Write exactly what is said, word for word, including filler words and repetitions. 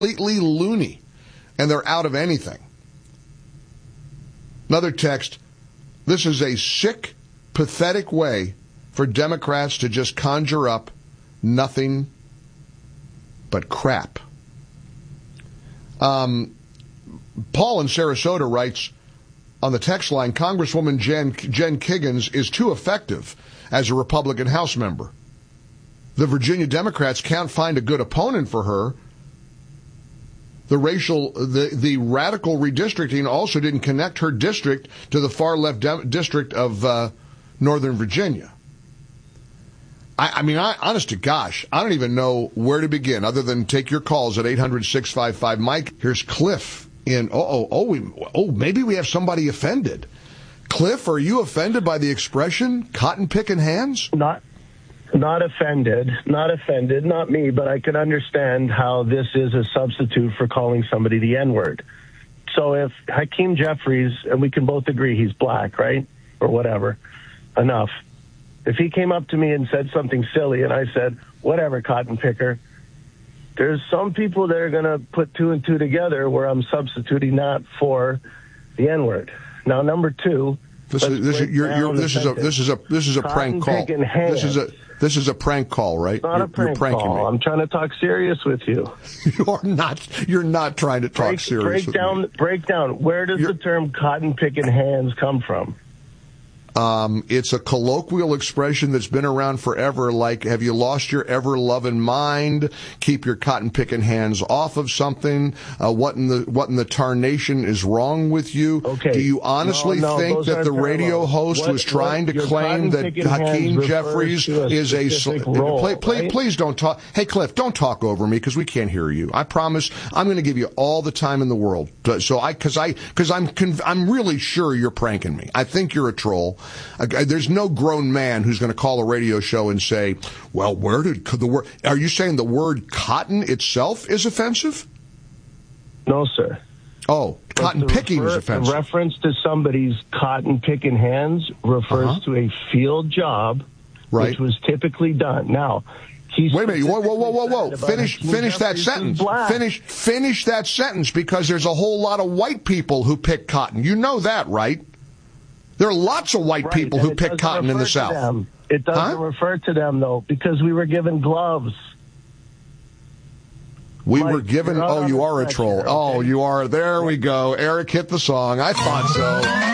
completely loony, and they're out of anything. Another text, this is a sick, pathetic way for Democrats to just conjure up nothing but crap. Um, Paul in Sarasota writes on the text line, Congresswoman Jen, Jen Kiggans is too effective as a Republican House member. The Virginia Democrats can't find a good opponent for her. The racial, the, the radical redistricting also didn't connect her district to the far left de- district of uh, Northern Virginia. I, I mean, I, honest to gosh, I don't even know where to begin other than take your calls at eight hundred, six five five, Mike. Here's Cliff in, oh, oh, oh, we, oh, maybe we have somebody offended. Cliff, are you offended by the expression cotton picking hands? Not. Not offended, not offended, not me, but I can understand how this is a substitute for calling somebody the N-word. So if Hakeem Jeffries, and we can both agree he's black, right, or whatever, enough. If he came up to me and said something silly and I said, whatever, cotton picker, there's some people that are going to put two and two together where I'm substituting that for the N-word. Now, number two, this is this is you're, you're, this is a this is a this is a prank call. This is a This is a prank call, right? It's not you're, a prank you're pranking call. Me. I'm trying to talk serious with you. You are not. You're not trying to talk break, serious break with down, me. Break down. Where does you're, the term cotton picking hands come from? Um, it's a colloquial expression that's been around forever, like, have you lost your ever-loving mind? Keep your cotton-picking hands off of something. Uh, what in the what in the tarnation is wrong with you? Okay. Do you honestly no, no, think that the radio host what, was trying what, to claim that Hakeem Jeffries a is a... Role, play, play, right? Please don't talk... Hey, Cliff, don't talk over me, because we can't hear you. I promise I'm going to give you all the time in the world. So I, because I, because I'm, conv- I'm really sure you're pranking me. I think you're a troll. I, there's no grown man who's going to call a radio show and say, well, where did the word, are you saying the word cotton itself is offensive? No, sir. Oh, cotton picking refer, is offensive. The reference to somebody's cotton picking hands refers uh-huh. to a field job, right. which was typically done. Now, he's wait a minute. Whoa, whoa, whoa, whoa, whoa. Finish, finish that sentence. Finish, finish that sentence, because there's a whole lot of white people who pick cotton. You know that, right? There are lots of white right, people who pick cotton in the South. Them. It doesn't huh? refer to them, though, because we were given gloves. We Mike, were given, oh, you are a troll. Here, okay? Oh, you are. There we go. Eric hit the song. I thought so.